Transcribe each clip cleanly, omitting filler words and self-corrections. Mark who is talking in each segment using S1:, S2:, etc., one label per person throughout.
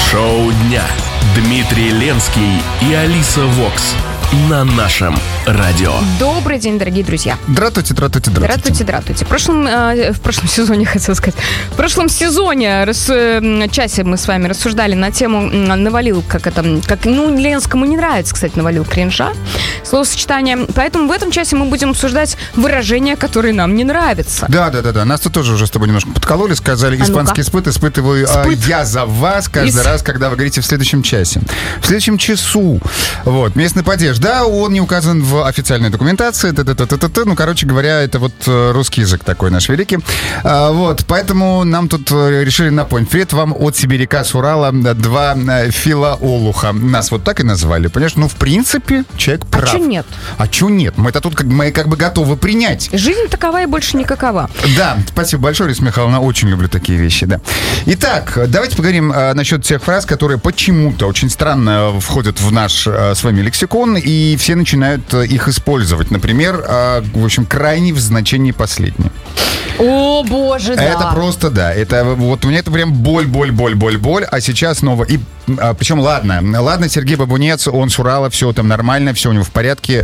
S1: Шоу дня. Дмитрий Ленский и Алиса Вокс на нашем радио.
S2: Добрый день, дорогие друзья.
S3: Здравствуйте.
S2: В прошлом сезоне, хотела сказать. В прошлом сезоне часе мы с вами рассуждали на тему навалил, Ленскому не нравится, кстати, навалил кринжа, словосочетание. Поэтому в этом часе мы будем обсуждать выражения, которые нам не нравятся.
S3: Да. Нас тут тоже уже с тобой немножко подкололи, сказали, испанский спыт испытываю я за вас каждый раз, когда вы говорите в следующем часе. В следующем часу. Вот, местный падеж. Да, он не указан в официальной документации. Ну, короче говоря, это вот русский язык такой наш великий. Вот, поэтому нам тут решили напомнить. Привет вам от сибиряка с Урала, два филоолуха. Нас вот так и назвали, понимаешь? Ну, в принципе, человек прав. А чё нет? Мы-то тут мы как бы готовы принять.
S2: Жизнь такова и больше никакова.
S3: Да, спасибо большое, Лиза Михайловна. Очень люблю такие вещи, да. Итак, давайте поговорим насчет тех фраз, которые почему-то очень странно входят в наш с вами лексикон, и все начинают их использовать. Например, в общем, крайний в значении последний.
S2: О, боже, да.
S3: Это просто, да. Это вот у меня это прям боль. А сейчас снова. И причем, ладно, Сергей Бабунец, он с Урала, все там нормально, все у него в порядке.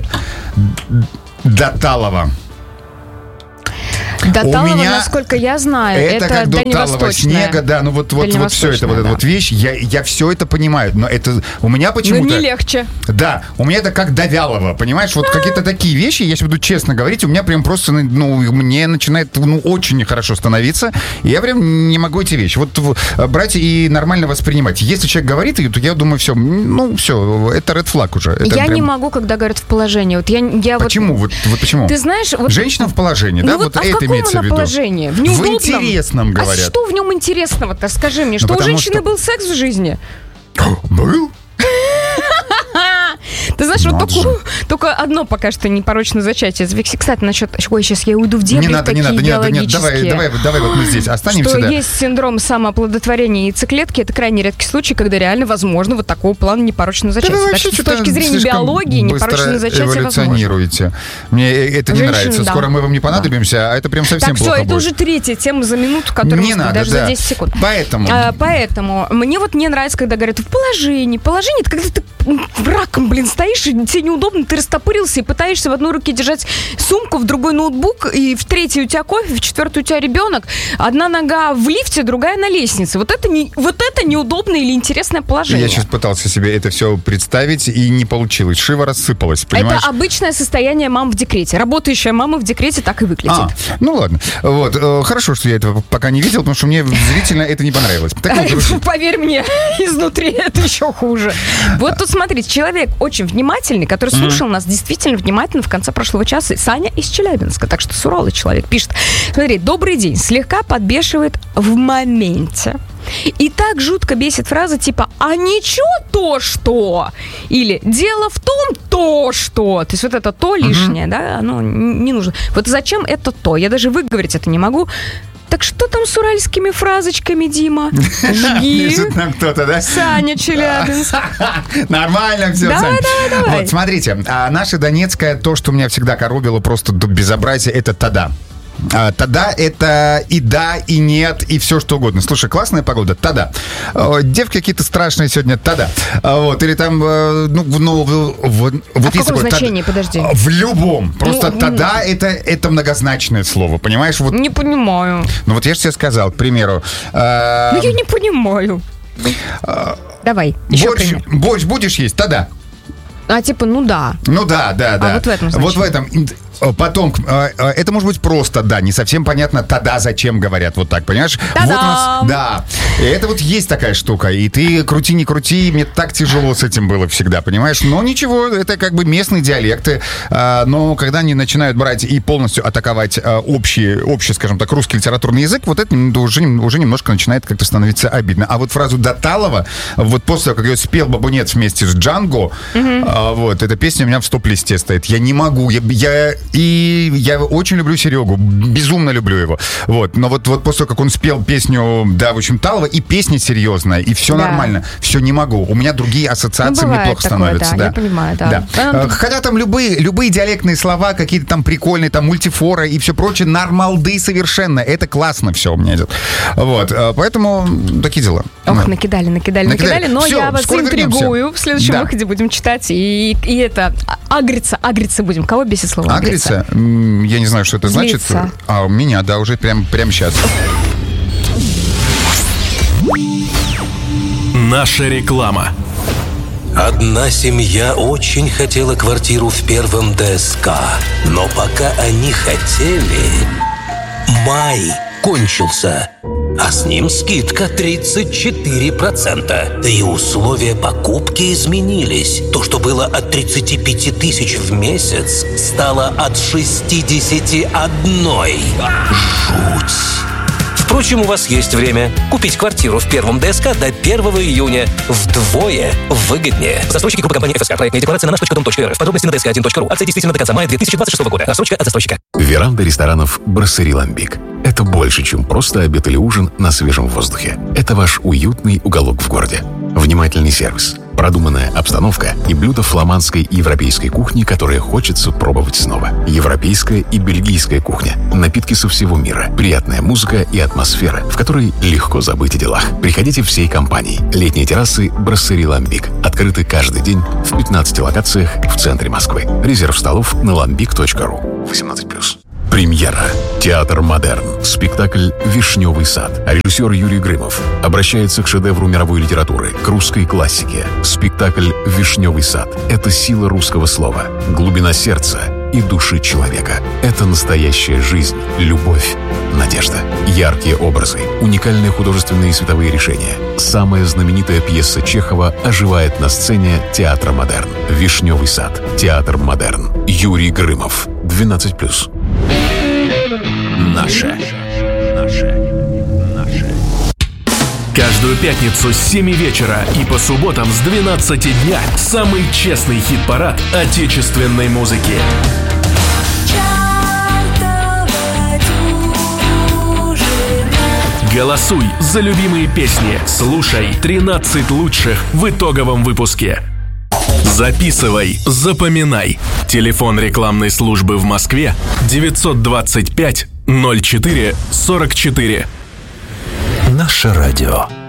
S3: Доталова.
S2: Доталова, насколько я знаю, это
S3: как до талого снега, да, ну вот все это, вот эта вот вещь, я все это понимаю, но это у меня почему-то...
S2: Ну, не легче.
S3: Да, у меня это как до вялого, понимаешь, вот какие-то такие вещи, если буду честно говорить, у меня прям просто, мне начинает, очень нехорошо становиться, и я прям не могу эти вещи вот брать и нормально воспринимать. Если человек говорит ее, то я думаю, все, это red flag уже. Это
S2: я не могу, когда говорят в положении. Вот я
S3: почему? Вот почему?
S2: Ты знаешь...
S3: Женщина в положении, да? Вот это имеется в виду.
S2: Положение? В
S3: интересном, говорят.
S2: А что в нем интересного-то? Скажи мне, что у женщины был секс в жизни?
S3: Был?
S2: Ты знаешь, вот только одно пока что непорочное зачатие. Кстати, насчет... Ой, сейчас я уйду в дебри такие биологические.
S3: Давай вот мы здесь останемся.
S2: Что есть синдром самооплодотворения яйцеклетки. Это крайне редкий случай, когда реально возможно вот такого плана непорочное зачатие. Так что с точки зрения биологии непорочное зачатие возможно.
S3: Эволюционируете. Мне это не нравится. Скоро мы вам не понадобимся, а это прям совсем плохо будет.
S2: Так, все, это уже третья тема за минуту, которую мы даже за 10 секунд. Поэтому мне вот не нравится, когда говорят в положении. Положение — это когда ты раком, стоишь, и тебе неудобно, ты растопырился и пытаешься в одной руке держать сумку, в другой ноутбук, и в третьей у тебя кофе, в четвертой у тебя ребенок, одна нога в лифте, другая на лестнице. Вот это неудобное или интересное положение.
S3: Я сейчас пытался себе это все представить, и не получилось. Шива рассыпалась, понимаешь?
S2: Это обычное состояние мам в декрете. Работающая мама в декрете так и выглядит.
S3: Ну ладно. Вот. Хорошо, что я этого пока не видел, потому что мне зрительно это не понравилось.
S2: Поверь мне, изнутри это еще хуже. Вот тут смотрите, человек очень внимательный, который слушал нас действительно внимательно в конце прошлого часа. Саня из Челябинска, так что с Урала человек пишет. Смотри, добрый день, слегка подбешивает в моменте. И так жутко бесит фраза типа «а ничего то что?» или «дело в том то что». То есть вот это «то» лишнее, да, оно не нужно. Вот зачем это «то»? Я даже выговорить это не могу. Так что там с уральскими фразочками, Дима? Жги.
S3: Пишет нам кто-то, да?
S2: Саня, Челябинск.
S3: Нормально все,
S2: Давай.
S3: Вот, смотрите, наша донецкая, то, что меня всегда коробило просто до безобразия, это «тада». Тогда это и да, и нет, и все что угодно. Слушай, классная погода, тогда. Девки какие-то страшные сегодня, тогда. Вот, или там, вот
S2: в каком значении, подожди?
S3: В любом. Просто тогда это многозначное слово, понимаешь? Вот.
S2: Не понимаю.
S3: Ну вот я же тебе сказал, к примеру.
S2: Я не понимаю. Давай, еще пример.
S3: Борщ будешь есть? Тогда.
S2: Типа, да.
S3: Да.
S2: А вот в этом значении.
S3: Вот в этом. Потом, это может быть просто, да, не совсем понятно, тогда зачем говорят, вот так, понимаешь?
S2: Та-дам!
S3: Вот у нас, да, это вот есть такая штука, и ты крути, не крути, мне так тяжело с этим было всегда, понимаешь? Но ничего, это как бы местные диалекты, но когда они начинают брать и полностью атаковать общий, скажем так, русский литературный язык, вот это уже немножко начинает как-то становиться обидно. А вот фразу «Доталова», вот после того, как ее спел Бабунец вместе с Джанго, вот, эта песня у меня в стоп-листе стоит. Я не могу, И я очень люблю Серегу, безумно люблю его. Вот. Но вот после того, как он спел песню, да, в общем, Талова, и песня серьезная, и все нормально. Все, не могу. У меня другие ассоциации, мне плохо становятся.
S2: Да, я понимаю, да.
S3: Хотя там любые диалектные слова, какие-то там прикольные, там мультифора и все прочее, нормалды совершенно. Это классно все у меня идет. Вот. Поэтому такие дела.
S2: Ох, накидали. Но
S3: всё,
S2: я вас интригую. В следующем выходе будем читать. И это агриться будем. Кого бесит слово агриться?
S3: Я не знаю, что это значит. А у меня, да, уже прямо сейчас.
S1: Наша реклама.
S4: Одна семья очень хотела квартиру в первом ДСК, но пока они хотели, май кончился, а с ним скидка 34%. Да и условия покупки изменились. То, что было от 35 тысяч в месяц, стало от 61. Жуть! Впрочем, у вас есть время купить квартиру в первом ДСК до 1 июня вдвое выгоднее. Застройщики группы компании ФСК. Проектная декларация на nаш.dom.rf. Подробности на dsк1.ru. Акция действительно до конца мая 2026 года. Рассрочка от застройщика.
S5: Веранда ресторанов «Брасserie Lambic». Это больше, чем просто обед или ужин на свежем воздухе. Это ваш уютный уголок в городе. Внимательный сервис, продуманная обстановка и блюда фламандской и европейской кухни, которые хочется пробовать снова. Европейская и бельгийская кухня, напитки со всего мира, приятная музыка и атмосфера, в которой легко забыть о делах. Приходите всей компанией. Летние террасы «Брасserie Lambic» открыты каждый день в 15 локациях в центре Москвы. Резерв столов на lambic.ru. 18+. Премьера. Театр «Модерн». Спектакль «Вишневый сад». Режиссер Юрий Грымов обращается к шедевру мировой литературы, к русской классике. Спектакль «Вишневый сад» — это сила русского слова, глубина сердца и души человека. Это настоящая жизнь, любовь, надежда. Яркие образы, уникальные художественные и световые решения. Самая знаменитая пьеса Чехова оживает на сцене Театра «Модерн». «Вишневый сад». Театр «Модерн». Юрий Грымов. 12+.
S1: Наше. Каждую пятницу с 7 вечера и по субботам с 12 дня самый честный хит-парад отечественной музыки. Голосуй за любимые песни. Слушай 13 лучших в итоговом выпуске. Записывай, запоминай. Телефон рекламной службы в Москве 925 04 44.
S6: Наше радио.